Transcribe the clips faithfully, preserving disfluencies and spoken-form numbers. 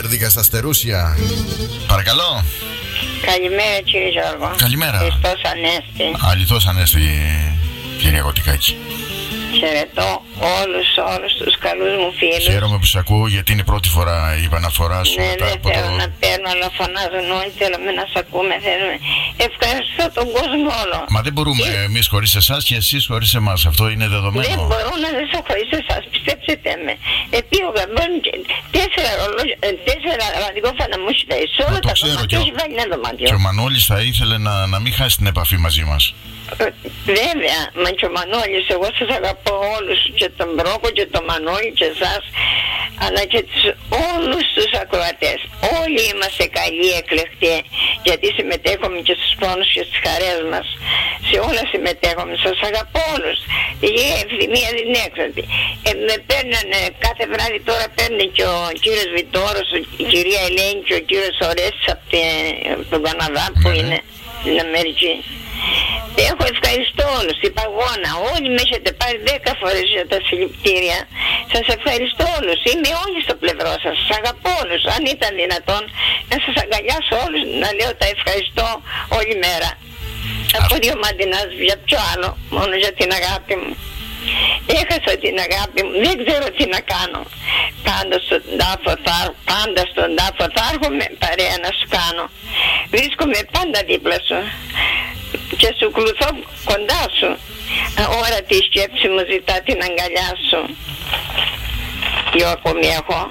Λεβέντικα στα Στερούσια. Παρακαλώ. Καλημέρα κύριε Γιώργο. Καλημέρα. Χριστός Ανέστη. Αληθώς Ανέστη, κυρία Κωτικάκη. Χαιρετώ όλους, όλους τους καλούς μου φίλους. Χαίρομαι που σε ακούω, γιατί είναι η πρώτη φορά η επαναφορά σου. Ναι, μετά δεν από θέλω το... να παίρνω, αλλά φωνάζουν όλοι. Θέλουμε να σε ακούμε. Θέλουμε. Ευχαριστώ τον κόσμο όλο. Μα δεν μπορούμε Και... εμείς χωρίς εσάς και εσείς χωρίς εμάς. Αυτό είναι δεδομένο. Δεν μπορώ να ζήσω χωρίς εσάς, πιστέψτε με. Επίγοντα, τέσσερα ρολόγια, τέσσερα ραδιόφωνα μου έχει φέρει. Σε όλα τα δωμάτια έχει βάλει ένα δωμάτιο. Και ο Μανώλης θα ήθελε να, να μην χάσει την επαφή μαζί μας. Βέβαια, μα και ο Μανώλης, εγώ σας αγαπώ όλους, και τον Μπρόκο και τον Μανώλη και εσάς, αλλά και τους, όλους τους ακροατές. Όλοι είμαστε καλοί, εκλεκτοί, γιατί συμμετέχουμε και στους πόνους και στις χαρές μας. Σε όλα συμμετέχουμε, σας αγαπώ όλους. Η ευθυμία δεν είναι έξοδη. Ε, με παίρνανε κάθε βράδυ, τώρα παίρνει και ο κύριος Βιτόρος, η κυρία Ελένη και ο κύριος Ορέστης από τον Καναδά που ναι. είναι στην Αμερική. Έχω ευχαριστώ όλους, η παγώνα, όλοι με έχετε πάρει δέκα φορές για τα συλληπιτήρια. Σας ευχαριστώ όλους, είμαι όλοι στο πλευρό σας, σας αγαπώ όλους. Αν ήταν δυνατόν να σας αγκαλιάσω όλους, να λέω τα ευχαριστώ όλη μέρα. Από δύο μαντινάς, για ποιο άλλο, μόνο για την αγάπη μου. Έχασα την αγάπη μου, δεν ξέρω τι να κάνω. Πάντα στον τάφο θα, πάντα στον τάφο θα έρχομαι παρέα να σου κάνω. Βρίσκομαι πάντα δίπλα σου και σου κλουθώ κοντά σου. Ώρα τη σκέψη μου ζητά την αγκαλιά σου. Ποιο ακόμη έχω.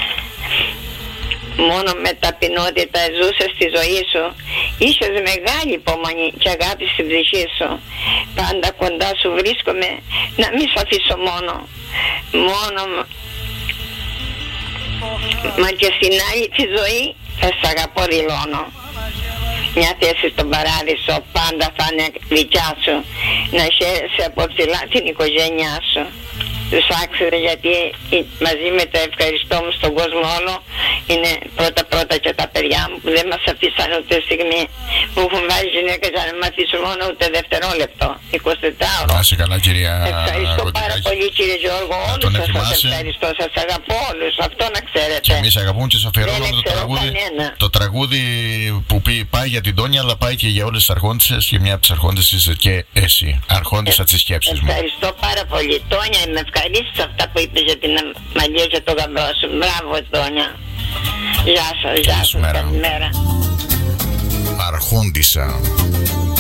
Μόνο με ταπεινότητα ζούσες στη ζωή σου. Είχες μεγάλη υπομονή και αγάπη στην ψυχή σου. Πάντα κοντά σου βρίσκομαι, να μην σ' αφήσω μόνο. Μόνο μα και στην άλλη τη ζωή θα σ' αγαπώ δηλώνω. Μια θέση στον παράδεισο πάντα θα είναι δικιά σου. Να χαίρεσαι από ψηλά την οικογένειά σου. Τους άξιζε, γιατί μαζί με το ευχαριστώ μου στον κόσμο όλο είναι πρώτα πρώτα και τα παιδιά μου που δεν μας αφήσαν ούτε στιγμή. Μου έχουν βάλει γυναίκα για να με αφήσουν μόνο ούτε δευτερόλεπτο. εικοσιτετράωρο. Να είσαι καλά, κυρία. Ευχαριστώ Κωτικάκη. πάρα πολύ, κύριε Γιώργο. Όλους σας, σας ευχαριστώ. Σας αγαπώ όλους. Αυτό να ξέρετε. Και εμείς αγαπούμε και σας αφιερώνουμε το τραγούδι. Το τραγούδι που πει- πάει για την Τόνια, αλλά πάει και για όλες τις αρχόντισσες, και μια από τις αρχόντισσες είσαι και εσύ. Αρχόντισσα της σκέψης μου. Ευχαριστώ πάρα πολύ. Τόνια, με ευχαρίστησα αυτά που είπες για την μαλλιά και το γαμπρό σου. Μπράβο, Τόνια. Γεια σας, γεια σας, καλημέρα. Αρχόντισσα.